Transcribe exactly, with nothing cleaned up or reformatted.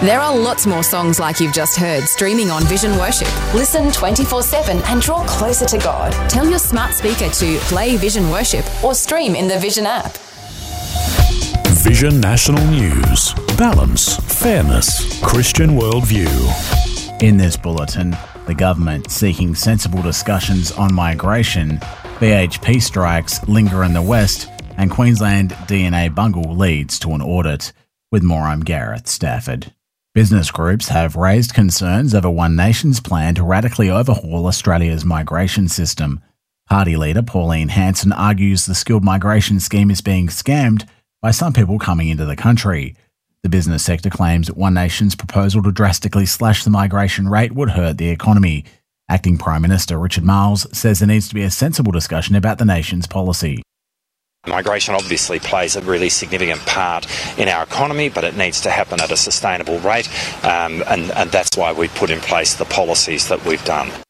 There are lots more songs like you've just heard streaming on Vision Worship. Listen twenty-four seven and draw closer to God. Tell your smart speaker to play Vision Worship or stream in the Vision app. Vision National News. Balance, fairness, Christian worldview. In this bulletin, the government seeking sensible discussions on migration, B H P strikes linger in the West, and Queensland D N A bungle leads to an audit. With more, I'm Gareth Stafford. Business groups have raised concerns over One Nation's plan to radically overhaul Australia's migration system. Party leader Pauline Hanson argues the skilled migration scheme is being scammed by some people coming into the country. The business sector claims One Nation's proposal to drastically slash the migration rate would hurt the economy. Acting Prime Minister Richard Marles says there needs to be a sensible discussion about the nation's policy. Migration obviously plays a really significant part in our economy, but it needs to happen at a sustainable rate, um, and, and that's why we put in place the policies that we've done.